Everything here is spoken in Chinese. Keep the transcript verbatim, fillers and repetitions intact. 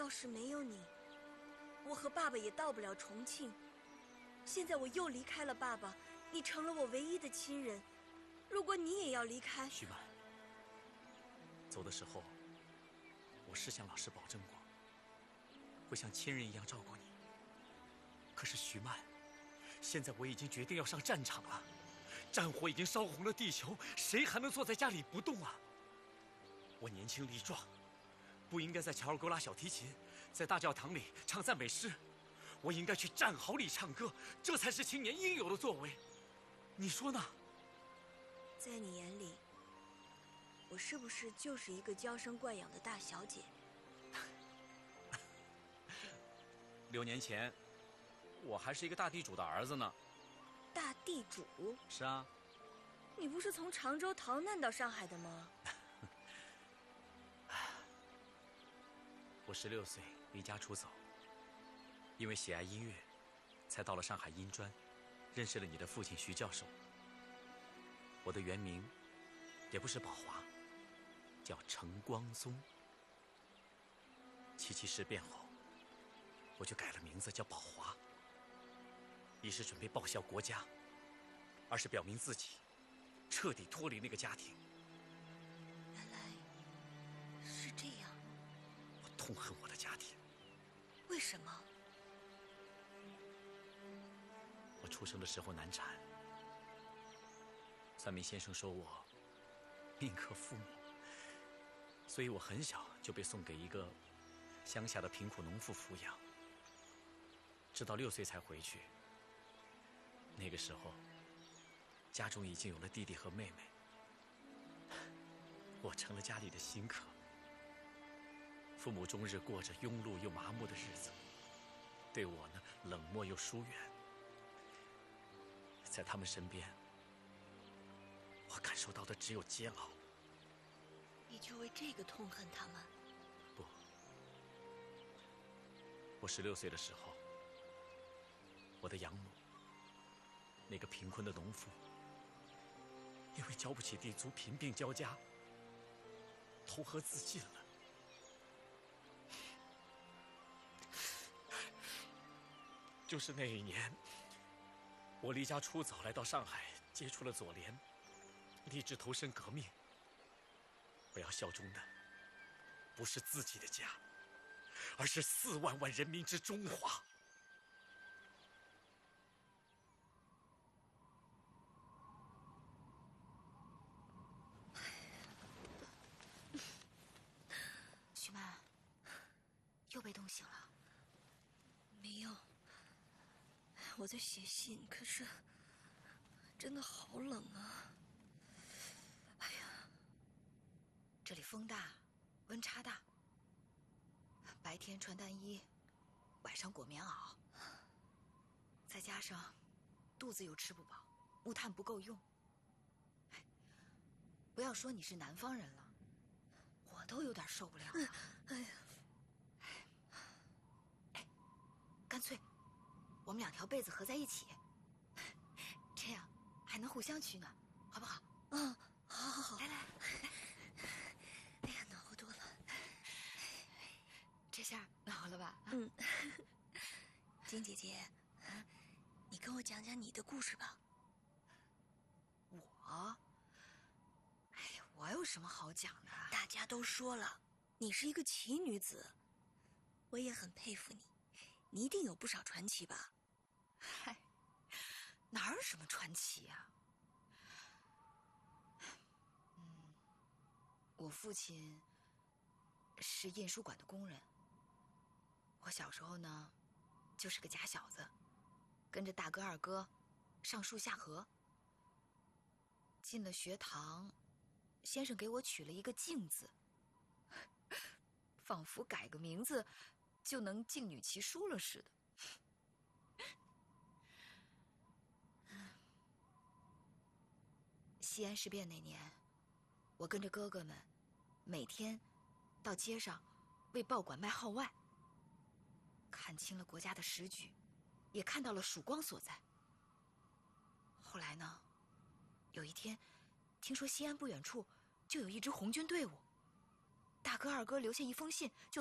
要是没有你，我和爸爸也到不了重庆。现在我又离开了爸爸，你成了我唯一的亲人。如果你也要离开， 徐曼，走的时候，我是向老师保证过，会像亲人一样照顾你。可是徐曼，现在我已经决定要上战场了，战火已经烧红了地球，谁还能坐在家里不动啊？我年轻力壮，不应该在乔尔沟拉小提琴，在大教堂里唱赞美诗，我应该去战壕里唱歌，这才是青年应有的作为。你说呢？ 在你眼里，我是不是就是一个娇生惯养的大小姐？ 六年前，我还是一个大地主的儿子呢。 大地主？ 是啊。 你不是从常州逃难到上海的吗？ 我十六岁离家出走，因为喜爱音乐，才到了上海音专，认识了你的父亲徐教授。我的原名也不是宝华，叫程光宗。七七事变后，我就改了名字叫宝华，一是准备报效国家，二是表明自己彻底脱离那个家庭。 原来是这样。 我痛恨我的家庭。 为什么？ 我出生的时候难产，算命先生说我命克父母，所以我很小就被送给一个乡下的贫苦农妇抚养，直到六岁才回去。那个时候，家中已经有了弟弟和妹妹，我成了家里的新客。父母终日过着庸碌又麻木的日子，对我呢冷漠又疏远。在他们身边，我感受到的只有煎熬。 你就为这个痛恨他们？ 不，我十六岁的时候，我的养母，那个贫困的农妇，因为交不起地租，贫病交加，投河自尽了。就是那一年，我离家出走，来到上海，接触了左联，立志投身革命。我要效忠的不是自己的家，而是四万万人民之中华。 徐曼，又被冻醒了？ 没有，我在写信，可是真的好冷啊！哎呀， 这里风大，温差大，白天穿单衣，晚上裹棉袄，再加上肚子又吃不饱，木炭不够用。不要说你是南方人了，我都有点受不了了。 哎呀， 哎，干脆我们两条被子合在一起，这样还能互相取暖，好不好？ 嗯，好好好， 来来来， 哎呀，暖和多了。 这下暖和了吧？ 嗯，金姐姐，你跟我讲讲你的故事吧。 我？哎呀，我有什么好讲的？ 大家都说了，你是一个奇女子，我也很佩服你，你一定有不少传奇吧？ 嗨，哪有什么传奇呀？嗯，我父亲是印书馆的工人。我小时候呢，就是个假小子，跟着大哥二哥上树下河。进了学堂，先生给我取了一个静字，仿佛改个名字就能静女其书了似的。西安事变那年，我跟着哥哥们每天到街上为报馆卖号外，看清了国家的时局，也看到了曙光所在。后来呢，有一天听说西安不远处就有一支红军队伍，大哥二哥留下一封信就